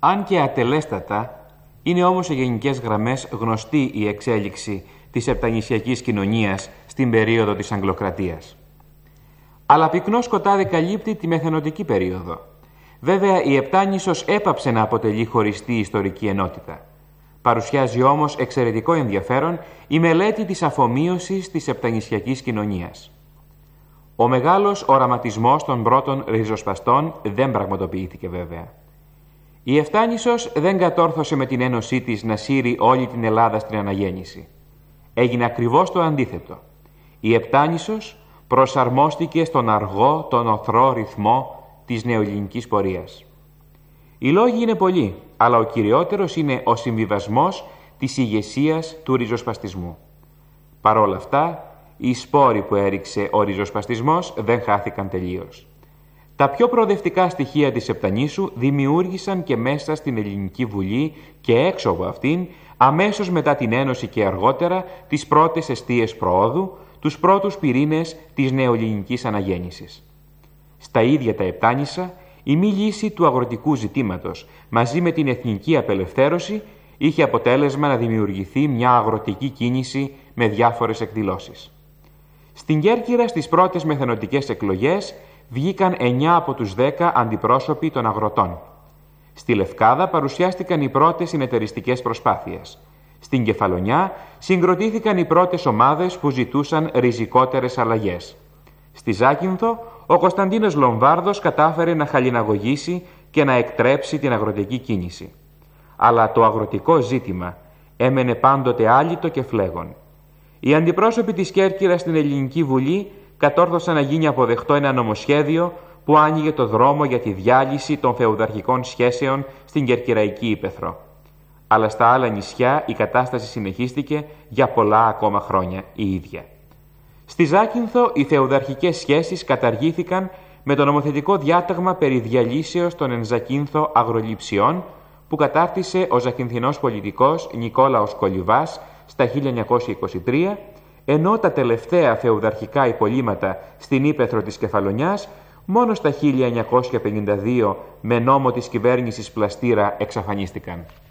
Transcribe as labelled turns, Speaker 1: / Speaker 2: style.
Speaker 1: Αν και ατελέστατα, είναι όμως σε γενικές γραμμές γνωστή η εξέλιξη της επτανησιακής κοινωνίας στην περίοδο της Αγγλοκρατίας. Αλλά πυκνό σκοτάδι καλύπτει τη μεθενωτική περίοδο. Βέβαια, η Επτάνησος έπαψε να αποτελεί χωριστή ιστορική ενότητα. Παρουσιάζει όμως εξαιρετικό ενδιαφέρον η μελέτη της αφομοίωσης της επτανησιακής κοινωνίας. Ο μεγάλος οραματισμός των πρώτων ριζοσπαστών δεν πραγματοποιήθηκε βέβαια. Η Ευτάνησος δεν κατόρθωσε με την ένωσή της να σύρει όλη την Ελλάδα στην αναγέννηση. Έγινε ακριβώς το αντίθετο. Η Επτάνησος προσαρμόστηκε στον αργό, τον οθρό ρυθμό της νεοελληνικής πορείας. Οι λόγοι είναι πολλοί, αλλά ο κυριότερος είναι ο συμβιβασμός της ηγεσίας του ριζοσπαστισμού. Παρ' όλα αυτά, οι σπόροι που έριξε ο ριζοσπαστισμός δεν χάθηκαν τελείως. Τα πιο προοδευτικά στοιχεία της Επτανήσου δημιούργησαν και μέσα στην Ελληνική Βουλή και έξω από αυτήν, αμέσως μετά την Ένωση και αργότερα, τις πρώτες εστίες προόδου, τους πρώτους πυρήνες της νεοελληνικής αναγέννησης. Στα ίδια τα Επτάνησα, η μη λύση του αγροτικού ζητήματος μαζί με την εθνική απελευθέρωση είχε αποτέλεσμα να δημιουργηθεί μια αγροτική κίνηση με διάφορες εκδηλώσεις. Στην Κέρκυρα στις πρώτες μεθενωτικές εκλογές βγήκαν 9 από τους 10 αντιπρόσωποι των αγροτών. Στη Λευκάδα παρουσιάστηκαν οι πρώτες συνεταιριστικές προσπάθειες. Στην Κεφαλονιά συγκροτήθηκαν οι πρώτες ομάδες που ζητούσαν ριζικότερες αλλαγές. Στη Ζάκυνθο, ο Κωνσταντίνος Λομβάρδος κατάφερε να χαλιναγωγήσει και να εκτρέψει την αγροτική κίνηση. Αλλά το αγροτικό ζήτημα έμενε πάντοτε άλυτο και φλέγον. Οι αντιπρόσωποι της Κέρκυρας στην Ελληνική Βουλή κατόρθωσαν να γίνει αποδεκτό ένα νομοσχέδιο που άνοιγε το δρόμο για τη διάλυση των φεουδαρχικών σχέσεων στην Κερκυραϊκή Ύπαιθρο. Αλλά στα άλλα νησιά η κατάσταση συνεχίστηκε για πολλά ακόμα χρόνια η ίδια. Στη Ζάκυνθο οι φεουδαρχικές σχέσεις καταργήθηκαν με το νομοθετικό διάταγμα περί διαλύσεως των ενζακύνθο αγροληψιών που κατάρτισε ο ζακυνθινός πολιτικός Νικόλαος Κολιβάς στα 1923, ενώ τα τελευταία φεουδαρχικά υπολείμματα στην ύπαιθρο της Κεφαλονιάς μόνο στα 1952 με νόμο της κυβέρνησης Πλαστήρα εξαφανίστηκαν.